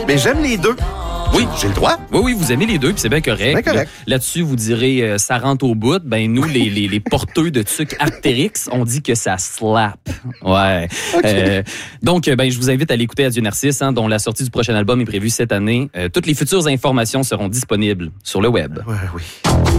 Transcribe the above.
Mais j'aime les deux. Oui. J'ai le droit. Oui, vous aimez les deux, puis c'est bien correct. Bien correct. Là-dessus, vous direz ça rentre au bout. Ben nous, les porteurs de trucs Artérix, on dit que ça slap. Ouais. Okay. Donc, je vous invite à l'écouter Adieu Narcisse, dont la sortie du prochain album est prévue cette année. Toutes les futures informations seront disponibles sur le web. Ouais, oui.